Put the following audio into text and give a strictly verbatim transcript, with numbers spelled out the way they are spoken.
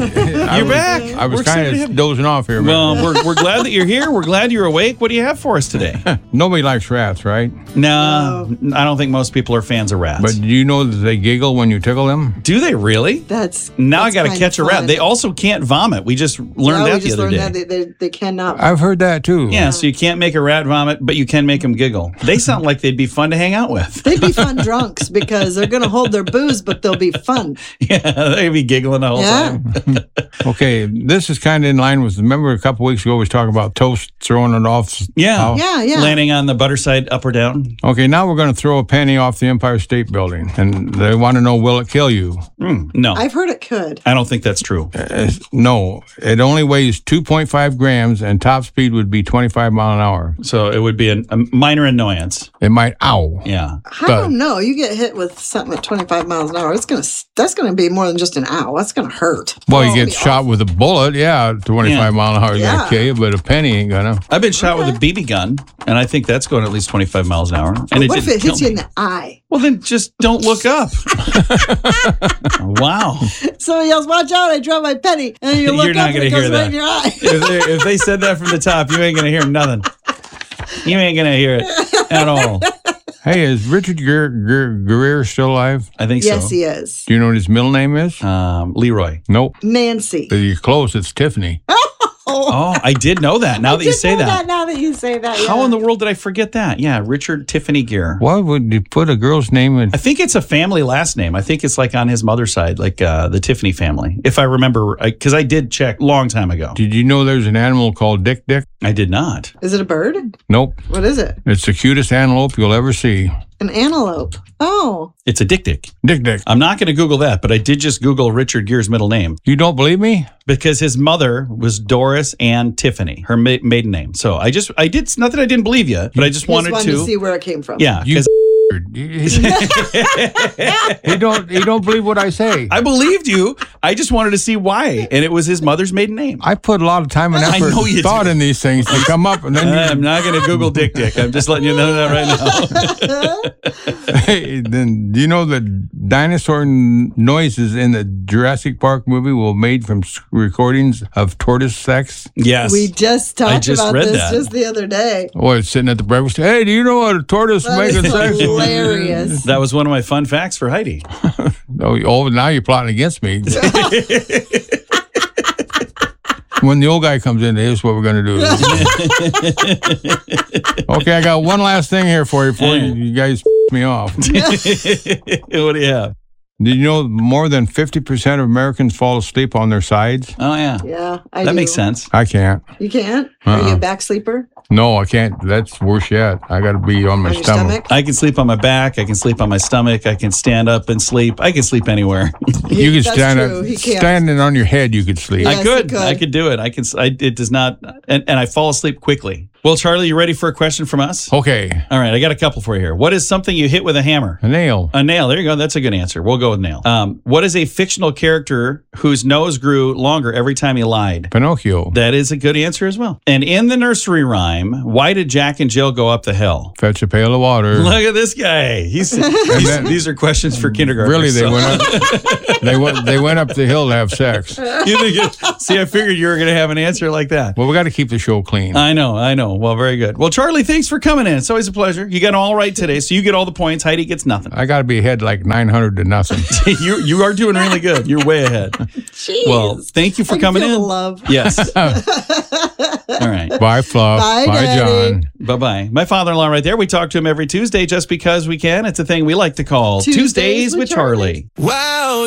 You're was, back. I was We're kind excited to have of you. dozing off here. Well, we're, we're glad that you're here. We're glad you're awake. What do you have for us today? Nobody likes rats, right? No, I don't think most people are fans of rats. But do you know that they giggle when you tickle them? Do they really? That's Now that's I got to kind catch a of rat. fun. They also can't vomit. We just learned Yeah, that we the just other learned day. that they, they, they cannot. I've heard that too. Yeah, so you can't make a rat vomit, but you can make them giggle. They sound like they'd be fun to hang out with. They'd be fun drunks because they're going to hold their booze, but they'll be fun. Yeah, they'd be giggling the whole Yeah. time. Okay, this is kind of in line with, remember a couple weeks ago we was talking about toast, throwing it off? Yeah. How- Yeah, yeah. Landing on the butter side, up or down. Okay, now we're going to throw a penny off the Empire State Building. And they want to know, will it kill you? Mm, no, I, I've heard it could. don't think that's true. Uh, no, it only weighs two point five grams and top speed would be twenty-five mile an hour. So it would be an, a minor annoyance. It might, ow. Yeah. I But- don't know. You get hit with something at twenty-five miles an hour. It's gonna. That's gonna be more than just an ow. That's gonna hurt. Well, Oh, you it'll get be shot with a bullet, yeah, twenty-five Yeah. mile an hour is Yeah. going to kill you, but a penny ain't going to. I've been shot with a B B gun, and I think that's going at least twenty-five miles an hour. And But it what if didn't it hits kill you in me. the eye? Well, then just don't look up. Wow. Somebody yells, "Watch out! I dropped my penny!" And then you look You're not up and gonna it goes hear right that. in your eye. if, they, if they said that from the top, you ain't going to hear nothing. You ain't going to hear it at all. Hey, is Richard Gere- Gere- Gere still alive? I think Yes, so. he is. Do you know what his middle name is? Um, Leroy. Nope. Nancy. You're close. It's Tiffany. Oh, I did know that. Now that you Did say know that. Now that you say that, How yeah. in the world did I forget that? Yeah, Richard Tiffany Gere. Why would you put a girl's name in? I think it's a family last name. I think it's like on his mother's side, like uh, the Tiffany family. If I remember, because I, I did check long time ago. Did you know there's an animal called Dick Dick? I did not. Is it a bird? Nope. What is it? It's the cutest antelope you'll ever see. An antelope. Oh, It's a Dick Dick. Dick Dick. I'm not going to Google that, but I did just Google Richard Gere's middle name You don't believe me? because his mother was Doris Ann Tiffany, her ma- maiden name. So I just, I did, it's not that I didn't believe you, but I just just wanted wanted to. to see where it came from. Yeah, You because he don't he don't believe what I say. I believed you. I just wanted to see why. And it was his mother's maiden name. I put a lot of time and I effort know you and thought do. in these things to come up, and then I'm not going to Google Dick Dick. I'm just letting you know that right now. you, hey, then do you know that dinosaur n- noises in the Jurassic Park movie were made from s- recordings of tortoise sex? Yes. We just talked just about read this that. just the other day. Oh, it's sitting at the breakfast. Hey, do you know what a tortoise That making is sex? hilarious. That was one of my fun facts for Heidi. Oh, oh, now you're plotting against me. When the old guy comes in, here's what we're going to do. Okay, I got one last thing here for you before you, you guys me off. What do you have? Did you know more than fifty percent of Americans fall asleep on their sides? Oh, yeah. Yeah, I That do. makes sense. I can't. You can't? Are you Uh-uh. a back sleeper? No, I can't. That's worse yet. I got to be on my On your stomach. stomach? I can sleep on my back. I can sleep on my stomach. I can stand up and sleep. I can sleep anywhere. You could That's stand true. up, He can't. standing on your head. You could sleep. Yeah. I Yes, could. you could. I could do it. I can. I, it does not. And, and I fall asleep quickly. Well, Charlie, you ready for a question from us? Okay, All right. I got a couple for you here. What is something you hit with a hammer? a nail. A nail. There you go. That's a good answer. We'll go with nail. Um, what is a fictional character whose nose grew longer every time he lied? Pinocchio. That is a good answer as well. And in the nursery rhyme, why did Jack and Jill go up the hill? Fetch a pail of water. Look at this guy. He's, he's then- these are questions for kindergarten. Really, they went up. they went. They went up the hill to have sex. You think it, see, I figured you were going to have an answer like that. Well, we got to keep the show clean. I know, I know. Well, very good. Well, Charlie, thanks for coming in. It's always a pleasure. You got them all right today, so you get all the points. Heidi gets nothing. I got to be ahead like nine hundred to nothing. you you are doing really good. You're way ahead. Jeez. Well, thank you for I can coming feel in. the love. Yes. All right. Bye, Fluff. Bye, Bye, Daddy. John. Bye bye. My father in law right there. We talk to him every Tuesday just because we can. It's a thing we like to call Tuesdays Tuesdays, with with Charlie. Charlie. Wow.